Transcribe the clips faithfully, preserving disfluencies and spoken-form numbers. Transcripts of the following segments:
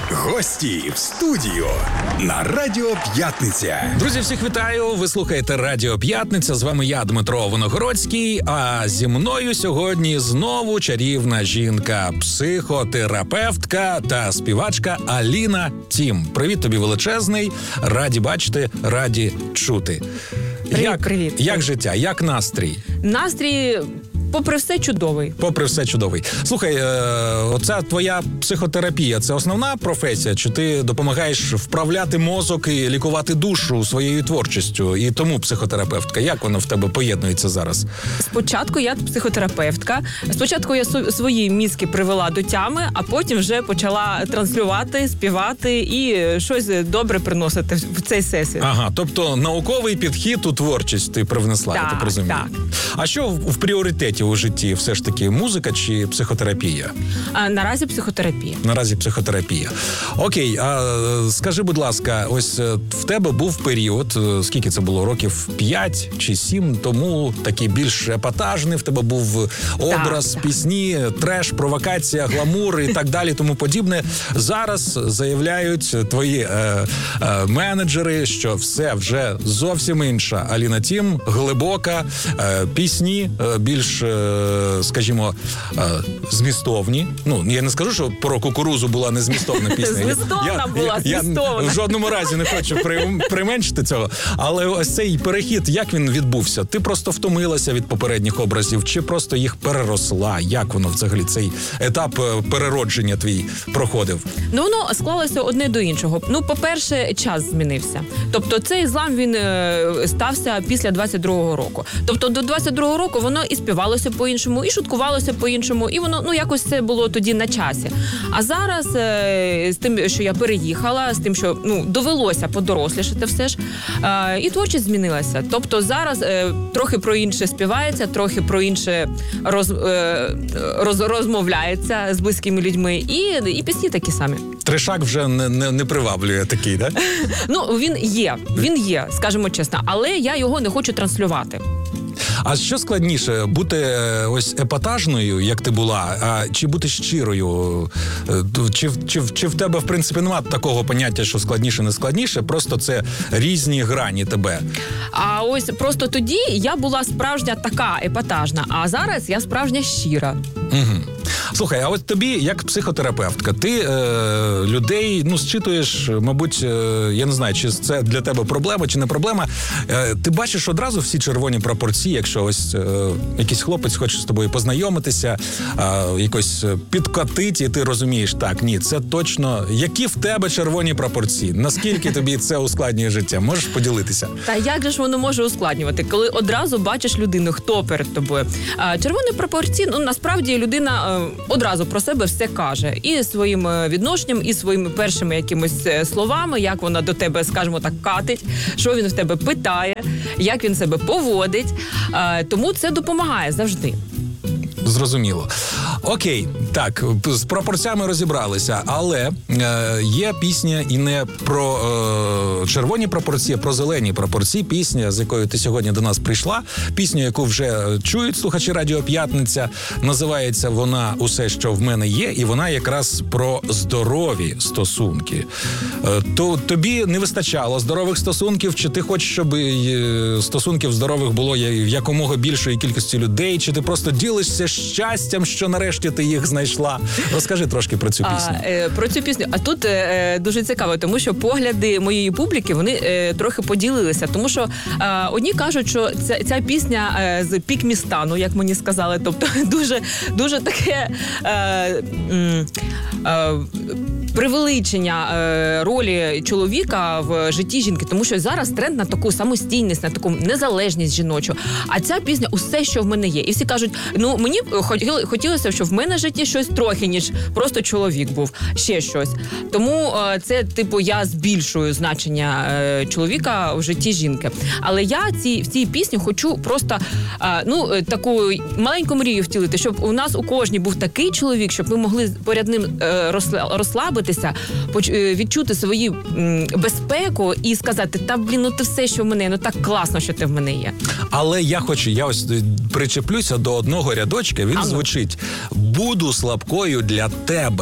Гості в студію на Радіо П'ятниця. Друзі, всіх вітаю! Ви слухаєте Радіо П'ятниця. З вами я, Дмитро Виногородський. А зі мною сьогодні знову чарівна жінка, психотерапевтка та співачка Аліна Тім. Привіт тобі величезний. Раді бачити, раді чути. Привіт, як, привіт. Як життя, як настрій? Настрій, попри все, чудовий. Попри все чудовий. Слухай, е, оця твоя психотерапія – це основна професія? Чи ти допомагаєш вправляти мозок і лікувати душу своєю творчістю? І тому психотерапевтка. Як воно в тебе поєднується зараз? Спочатку я психотерапевтка. Спочатку я свої мізки привела до тями, а потім вже почала транслювати, співати і щось добре приносити в цей всесвіт. Ага, тобто науковий підхід у творчість ти привнесла, так, я так розумію. Так. А що в, в пріоритеті у житті? Все ж таки музика чи психотерапія? А, наразі психотерапія. Наразі психотерапія. Окей, а скажи, будь ласка, ось в тебе був період, скільки це було, років п'ять чи сім тому, такий більш епатажний, в тебе був образ, так, пісні, треш, провокація, гламур і так далі, тому подібне. Зараз заявляють твої е, е, менеджери, що все вже зовсім інша. Аліна Тім, глибока, е, пісні е, більш, е, скажімо, е, змістовні. Ну, я не скажу, що про кукурузу була не змістовна пісня. Змістовна я, була, я, змістовна. Я в жодному разі не хочу при, применшити цього. Але ось цей перехід, як він відбувся? Ти просто втомилася від попередніх образів, чи просто їх переросла? Як воно взагалі, цей етап переродження твій проходив? Ну, воно склалося одне до іншого. Ну, по-перше, час змінився. Тобто цей злам, він е, стався після двадцять другого року. Тобто до двадцять другого року воно і співалося по-іншому, і шуткувалося по-іншому, і воно, ну, якось це було тоді на часі. А зараз е, з тим, що я переїхала, з тим, що, ну, довелося подорослішати все ж, е, і творчість змінилася. Тобто зараз е, трохи про інше співається, трохи про інше роз, е, роз, розмовляється з близькими людьми, і, і пісні такі самі. Трешак вже не, не, не приваблює такий, так? Да? Ну, він є, він є, скажімо чесно, але я його не хочу транслювати. А що складніше, бути ось епатажною, як ти була, а чи бути щирою? Чи, чи, чи в тебе, в принципі, немає такого поняття, що складніше, не складніше, просто це різні грані тебе? А ось просто тоді я була справжня така епатажна, а зараз я справжня щира. Угу. Слухай, а от тобі, як психотерапевтка, ти е, людей, ну, зчитуєш, мабуть, е, я не знаю, чи це для тебе проблема, чи не проблема. Е, ти бачиш одразу всі червоні прапорці, якщо ось е, якийсь хлопець хоче з тобою познайомитися, е, якось підкотить, і ти розумієш, так, ні, це точно, які в тебе червоні прапорці? Наскільки тобі це ускладнює життя? Можеш поділитися? Та як же ж воно може ускладнювати, коли одразу бачиш людину, хто перед тобою? А, червоні прапорці, ну, насправді людина е, одразу про себе все каже. І своїм відношенням, і своїми першими якимось словами, як вона до тебе, скажімо так, катить, що він в тебе питає, як він себе поводить. Е, тому це допомагає завжди. Зрозуміло. Окей, так, з прапорцями розібралися, але е, є пісня і не про е, червоні прапорці, а про зелені прапорці. Пісня, з якою ти сьогодні до нас прийшла, пісню, яку вже чують слухачі Радіо П'ятниця, називається вона «Усе, що в мене є», і вона якраз про здорові стосунки. Е, то тобі не вистачало здорових стосунків, чи ти хочеш, щоб е, стосунків здорових було в якомога більшої кількості людей, чи ти просто ділишся щастям, що нарешті ти їх знайшла? Розкажи трошки про цю пісню. А, е, про цю пісню. А тут е, дуже цікаво, тому що погляди моєї публіки, вони е, трохи поділилися. Тому що е, одні кажуть, що ця, ця пісня е, з пік-містану, як мені сказали, тобто дуже, дуже таке е, е, е, привеличення е, ролі чоловіка в житті жінки, тому що зараз тренд на таку самостійність, на таку незалежність жіночу. А ця пісня «Усе, що в мене є». І всі кажуть, ну, мені хотіли, хотілося, щоб в мене в житті щось трохи, ніж просто чоловік був, ще щось. Тому е, це, типу, я збільшую значення е, чоловіка в житті жінки. Але я ці, в цій пісні хочу просто, е, ну, таку маленьку мрію втілити, щоб у нас у кожній був такий чоловік, щоб ми могли поряд ним е, розслабитися, відчути свою м, безпеку і сказати, та, блін, ну ти все, що в мене, ну так класно, що ти в мене є. Але я хочу, я ось причеплюся до одного рядочка, він Ано. звучить: «Буду слабкою для тебе».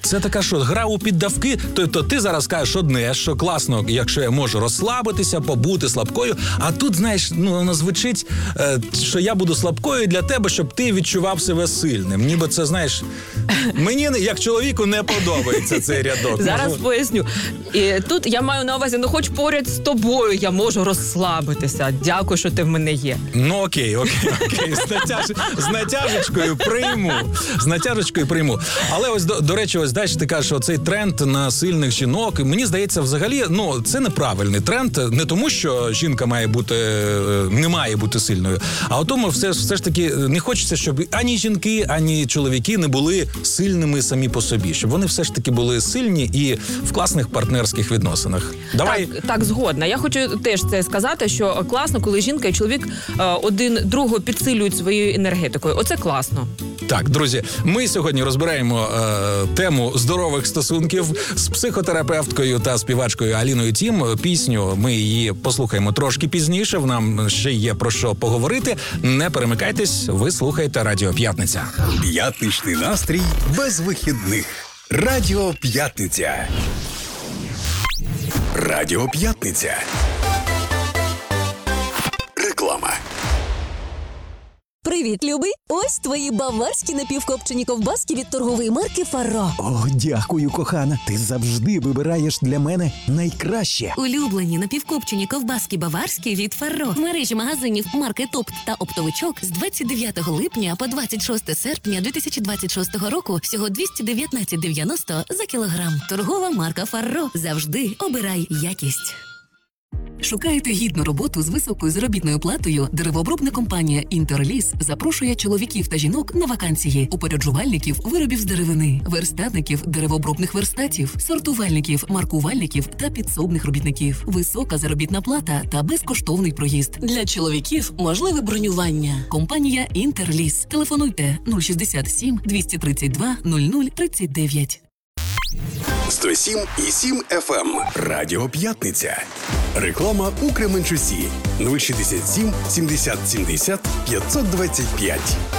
Це така що, гра у піддавки, тобто ти зараз кажеш одне, що класно, якщо я можу розслабитися, побути слабкою, а тут, знаєш, ну, воно звучить, е, що я буду слабкою для тебе, щоб ти відчував себе сильним. Ніби це, знаєш, мені, як чоловіку, не подобається цей рядок. Зараз Можу... поясню. І тут я маю на увазі, ну хоч поряд з тобою я можу розслабитися. Дякую, що ти в мене є. Ну окей, окей, окей. З, натяж... з натяжечкою прийму. З натяжечкою прийму. Але ось, до, до речі, ось далі ти кажеш, що цей тренд на сильних жінок, мені здається, взагалі, ну, це неправильний тренд. Не тому, що жінка має бути, не має бути сильною, а у тому все, все ж таки не хочеться, щоб ані жінки, ані чоловіки не були сильними самі по собі. Щоб вони все ж таки були сильні і в класних партнерських відносинах. Давай. Так, так, згодна. Я хочу теж це сказати, що класно, коли жінка і чоловік е, один другого підсилюють своєю енергетикою. Оце класно. Так, друзі, ми сьогодні розбираємо е, тему здорових стосунків з психотерапевткою та співачкою Аліною Тім. Пісню ми її послухаємо трошки пізніше. В нам ще є про що поговорити. Не перемикайтесь, ви слухаєте Радіо П'ятниця. П'ятничний настрій без вихідних. Радіо П'ятниця. Радіо П'ятниця. Реклама. Привіт, любий! Ось твої баварські напівкопчені ковбаски від торгової марки «Фарро». О, дякую, кохана. Ти завжди вибираєш для мене найкраще. Улюблені напівкопчені ковбаски баварські від «Фарро» в мережі магазинів марки «Топт» та «Оптовичок» з двадцять дев'ятого липня по двадцять шосте серпня дві тисячі двадцять шостого року всього двісті дев'ятнадцять дев'яносто за кілограм. Торгова марка «Фарро». Завжди обирай якість. Шукаєте гідну роботу з високою заробітною платою? Деревообробна компанія «Інтерліс» запрошує чоловіків та жінок на вакансії упоряджувальників виробів з деревини, верстатників деревообробних верстатів, сортувальників, маркувальників та підсобних робітників. Висока заробітна плата та безкоштовний проїзд. Для чоловіків можливе бронювання. Компанія «Інтерліс». Телефонуйте нуль шістдесят сім двісті тридцять два нуль нуль тридцять дев'ять. сто сім і сім еф ем. Радіо П'ятниця. Реклама у Кременчусі. нуль шістдесят сім сімдесят сімдесят п'ятсот двадцять п'ять.